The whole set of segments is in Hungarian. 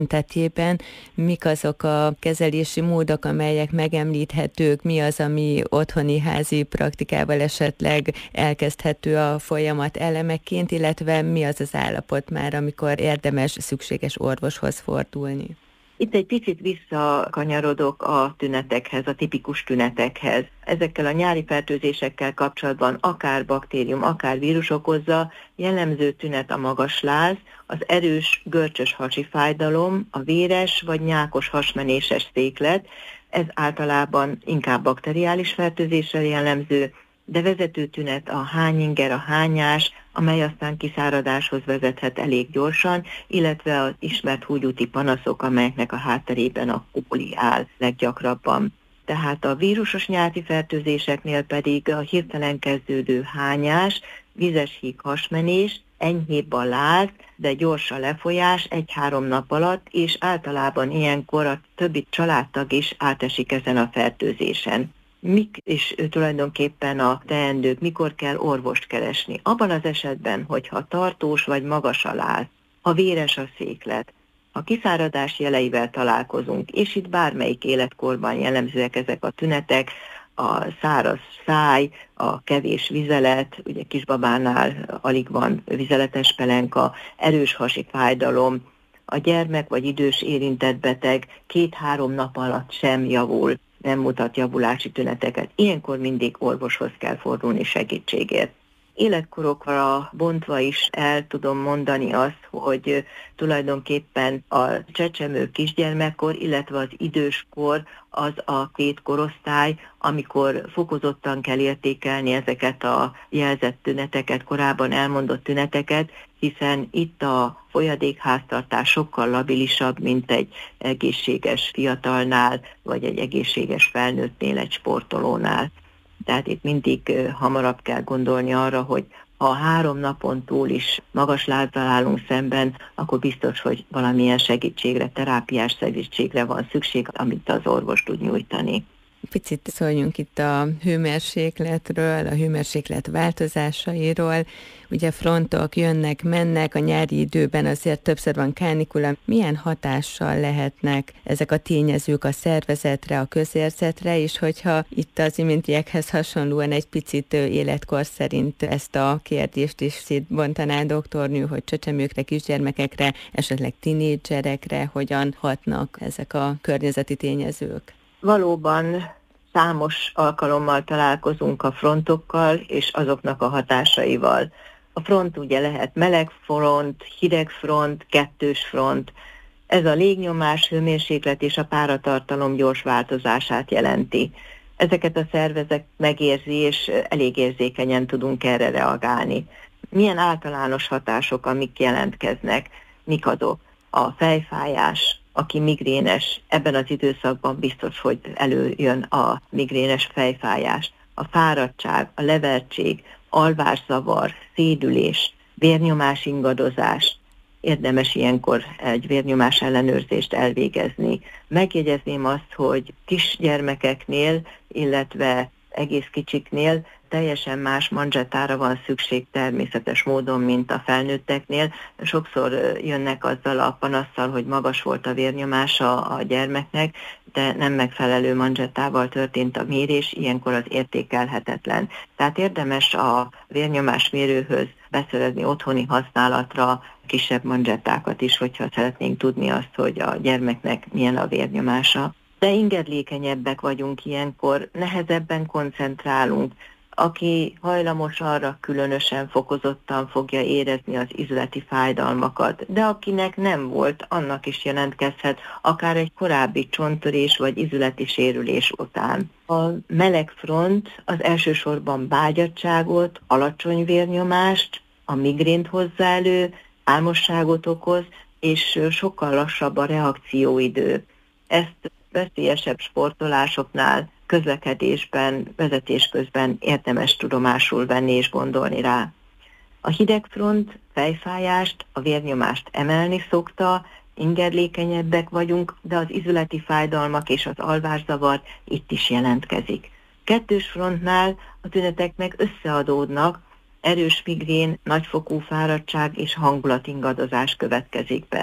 tekintetében mik azok a kezelési módok, amelyek megemlíthetők, mi az, ami otthoni házi praktikával esetleg elkezdhető a folyamat elemeként, illetve mi az az állapot már, amikor érdemes, szükséges orvoshoz fordulni? Itt egy picit visszakanyarodok a tünetekhez, a tipikus tünetekhez. Ezekkel a nyári fertőzésekkel kapcsolatban akár baktérium, akár vírus okozza, jellemző tünet a magas láz, az erős görcsös hasi fájdalom, a véres vagy nyákos hasmenéses széklet, ez általában inkább bakteriális fertőzésre jellemző, de vezető tünet a hányinger, a hányás, amely aztán kiszáradáshoz vezethet elég gyorsan, illetve az ismert húgyúti panaszok, amelyeknek a hátterében a kóli áll leggyakrabban. Tehát a vírusos nyári fertőzéseknél pedig a hirtelen kezdődő hányás, vizes híg hasmenés, enyhébb a láz, de gyors a lefolyás 1-3 nap alatt, és általában ilyenkor a többi családtag is átesik ezen a fertőzésen. Mik is tulajdonképpen a teendők, mikor kell orvost keresni? Abban az esetben, hogyha tartós vagy magas a láz, ha véres a széklet, a kiszáradás jeleivel találkozunk, és itt bármelyik életkorban jellemzőek ezek a tünetek, a száraz száj, a kevés vizelet, ugye kisbabánál alig van vizeletes pelenka, erős hasi fájdalom, a gyermek vagy idős érintett beteg 2-3 nap alatt sem javul, nem mutat javulási tüneteket. Ilyenkor mindig orvoshoz kell fordulni segítségért. Életkorokra bontva is el tudom mondani azt, hogy tulajdonképpen a csecsemő kisgyermekkor, illetve az időskor az a 2 korosztály, amikor fokozottan kell értékelni ezeket a jelzett tüneteket, korábban elmondott tüneteket, hiszen itt a folyadékháztartás sokkal labilisabb, mint egy egészséges fiatalnál, vagy egy egészséges felnőttnél, egy sportolónál. Tehát itt mindig hamarabb kell gondolni arra, hogy ha 3 napon túl is magas lázzal állunk szemben, akkor biztos, hogy valamilyen segítségre, terápiás segítségre van szükség, amit az orvos tud nyújtani. Picit szóljunk itt a hőmérsékletről, a hőmérséklet változásairól. Ugye frontok jönnek, mennek, a nyári időben azért többször van kánikula. Milyen hatással lehetnek ezek a tényezők a szervezetre, a közérzetre, és hogyha itt az iméntiekhez hasonlóan egy picit életkor szerint ezt a kérdést is szétbontaná doktornő, hogy csecsemőkre, kisgyermekekre, esetleg tinédzserekre hogyan hatnak ezek a környezeti tényezők? Valóban számos alkalommal találkozunk a frontokkal és azoknak a hatásaival. A front ugye lehet meleg front, hideg front, kettős front. Ez a légnyomás, hőmérséklet és a páratartalom gyors változását jelenti. Ezeket a szervezet megérzi, és elég érzékenyen tudunk erre reagálni. Milyen általános hatások, amik jelentkeznek, mik azok? A fejfájás, aki migrénes, ebben az időszakban biztos, hogy előjön a migrénes fejfájás, a fáradtság, a levertség, alvászavar, szédülés, vérnyomás ingadozás. Érdemes ilyenkor egy vérnyomás ellenőrzést elvégezni. Megjegyezném azt, hogy kisgyermekeknél, illetve egész kicsiknél teljesen más manzsettára van szükség természetes módon, mint a felnőtteknél. Sokszor jönnek azzal a panasszal, hogy magas volt a vérnyomása a gyermeknek, de nem megfelelő manzsettával történt a mérés, ilyenkor az értékelhetetlen. Tehát érdemes a vérnyomásmérőhöz beszerezni otthoni használatra kisebb manzsettákat is, hogyha szeretnénk tudni azt, hogy a gyermeknek milyen a vérnyomása. De ingedlékenyebbek vagyunk ilyenkor, nehezebben koncentrálunk. Aki hajlamos arra, különösen fokozottan fogja érezni az izületi fájdalmakat, de akinek nem volt, annak is jelentkezhet, akár egy korábbi csonttörés vagy izületi sérülés után. A meleg front az elsősorban bágyadtságot, alacsony vérnyomást, a migrént hozza elő, álmosságot okoz, és sokkal lassabb a reakcióidő. Ezt veszélyesebb sportolásoknál, közlekedésben, vezetés közben érdemes tudomásul venni és gondolni rá. A hidegfront fejfájást, a vérnyomást emelni szokta, ingerlékenyebbek vagyunk, de az izületi fájdalmak és az alvászavar itt is jelentkezik. Kettős frontnál a tünetek meg összeadódnak, erős migrén, nagyfokú fáradtság és hangulatingadozás következik be.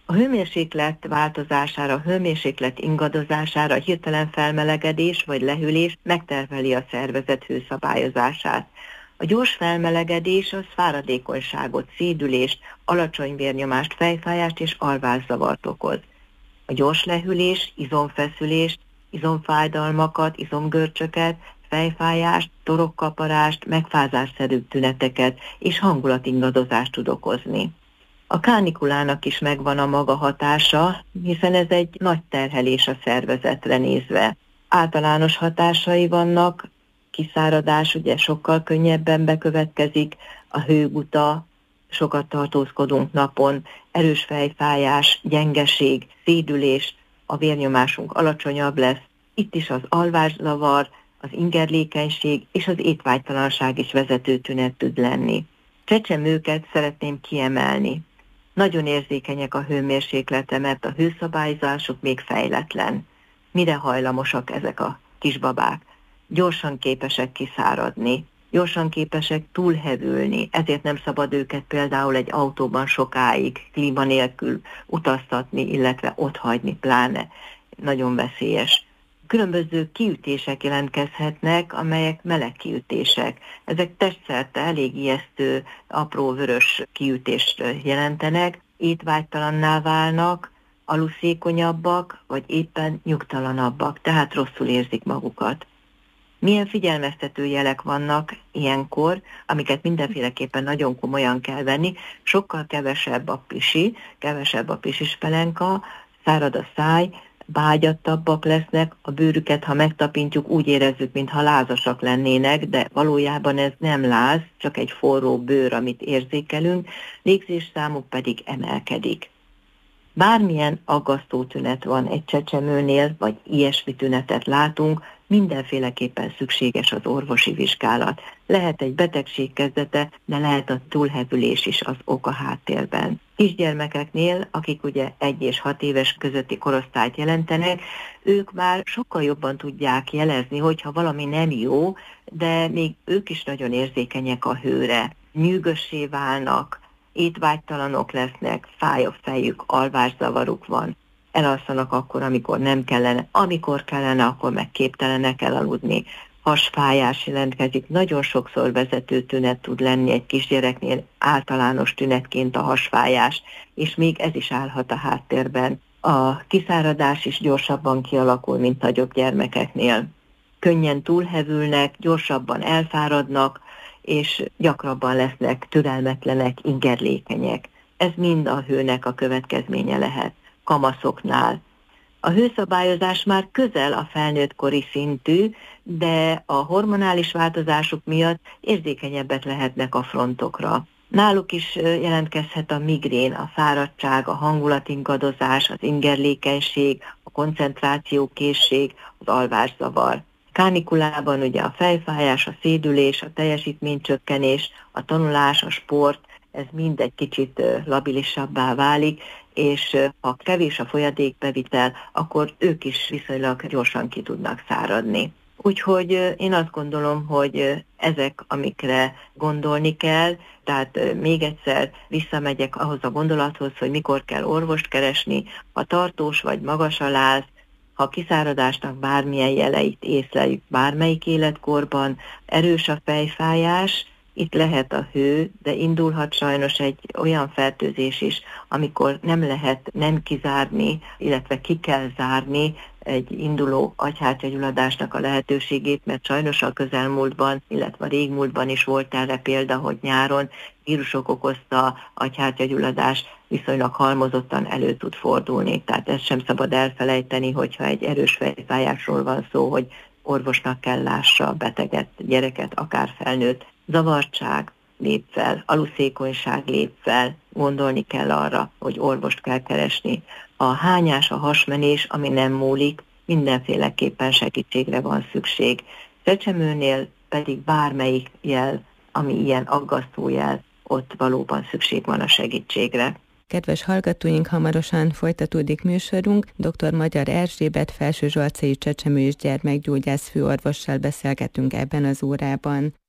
A hőmérséklet változására, a hőmérséklet ingadozására a hirtelen felmelegedés vagy lehűlés megterheli a szervezet hőszabályozását. A gyors felmelegedés az fáradékonyságot, szédülést, alacsony vérnyomást, fejfájást és alvászavart okoz. A gyors lehűlés izomfeszülést, izomfájdalmakat, izomgörcsöket, fejfájást, torokkaparást, megfázásszerű tüneteket és hangulatingadozást tud okozni. A kánikulának is megvan a maga hatása, hiszen ez egy nagy terhelés a szervezetre nézve. Általános hatásai vannak, kiszáradás ugye sokkal könnyebben bekövetkezik, a hőguta, sokat tartózkodunk napon, erős fejfájás, gyengeség, szédülés, a vérnyomásunk alacsonyabb lesz. Itt is az alvászavar, az ingerlékenység és az étvágytalanság is vezető tünet tud lenni. Csecsemőket szeretném kiemelni. Nagyon érzékenyek a hőmérséklete, mert a hőszabályzásuk még fejletlen. Mire hajlamosak ezek a kisbabák? Gyorsan képesek kiszáradni, gyorsan képesek túlhevülni, ezért nem szabad őket például egy autóban sokáig klíma nélkül utaztatni, illetve otthagyni, pláne nagyon veszélyes. Különböző kiütések jelentkezhetnek, amelyek meleg kiütések. Ezek testszerte elég ijesztő, apró vörös kiütést jelentenek, étvágytalanná válnak, aluszékonyabbak, vagy éppen nyugtalanabbak, tehát rosszul érzik magukat. Milyen figyelmeztető jelek vannak ilyenkor, amiket mindenféleképpen nagyon komolyan kell venni, sokkal kevesebb a pisi, kevesebb a pisispelenka, szárad a száj, bágyattabbak lesznek, a bőrüket, ha megtapintjuk, úgy érezzük, mintha lázasak lennének, de valójában ez nem láz, csak egy forró bőr, amit érzékelünk, légzésszámuk pedig emelkedik. Bármilyen aggasztó tünet van egy csecsemőnél, vagy ilyesmi tünetet látunk, mindenféleképpen szükséges az orvosi vizsgálat. Lehet egy betegség kezdete, de lehet a túlhevülés is az oka háttérben. Kisgyermekeknél, akik ugye 1 és 6 éves közötti korosztályt jelentenek, ők már sokkal jobban tudják jelezni, hogyha valami nem jó, de még ők is nagyon érzékenyek a hőre. Nyűgössé válnak, étvágytalanok lesznek, fáj a fejük, alvászavaruk van. Elalszanak akkor, amikor nem kellene, amikor kellene, akkor meg képtelenek elaludni. Hasfájás jelentkezik, nagyon sokszor vezető tünet tud lenni egy kisgyereknél, általános tünetként a hasfájás, és még ez is állhat a háttérben. A kiszáradás is gyorsabban kialakul, mint nagyobb gyermekeknél. Könnyen túlhevülnek, gyorsabban elfáradnak, és gyakrabban lesznek türelmetlenek, ingerlékenyek. Ez mind a hőnek a következménye lehet. Kamaszoknál. A hőszabályozás már közel a felnőttkori szintű, de a hormonális változások miatt érzékenyebbek lehetnek a frontokra. Náluk is jelentkezhet a migrén, a fáradtság, a hangulatingadozás, az ingerlékenység, a koncentrációkészség, az alvászavar. Kánikulában ugye a fejfájás, a szédülés, a teljesítménycsökkenés, a tanulás, a sport, ez mind egy kicsit labilisabbá válik, és ha kevés a folyadékbevitel, akkor ők is viszonylag gyorsan ki tudnak száradni. Úgyhogy én azt gondolom, hogy ezek, amikre gondolni kell, tehát még egyszer visszamegyek ahhoz a gondolathoz, hogy mikor kell orvost keresni, ha tartós vagy magas a láz, ha kiszáradásnak bármilyen jeleit észleljük bármelyik életkorban, erős a fejfájás, itt lehet a hő, de indulhat sajnos egy olyan fertőzés is, amikor nem lehet nem kizárni, illetve ki kell zárni egy induló agyhártyagyulladásnak a lehetőségét, mert sajnos a közelmúltban, illetve a régmúltban is volt erre példa, hogy nyáron vírusok okozta agyhártyagyulladás viszonylag halmozottan elő tud fordulni. Tehát ezt sem szabad elfelejteni, hogyha egy erős fejfájásról van szó, hogy orvosnak kell lássa a beteget, gyereket, akár felnőtt. Zavartság lép fel, aluszékonyság lép fel, gondolni kell arra, hogy orvost kell keresni. A hányás, a hasmenés, ami nem múlik, mindenféleképpen segítségre van szükség. Csecsemőnél pedig bármelyik jel, ami ilyen aggasztó jel, ott valóban szükség van a segítségre. Kedves hallgatóink, hamarosan folytatódik műsorunk. Dr. Magyar Erzsébet felsőzsolcai csecsemő- és gyermekgyógyász főorvossal beszélgetünk ebben az órában.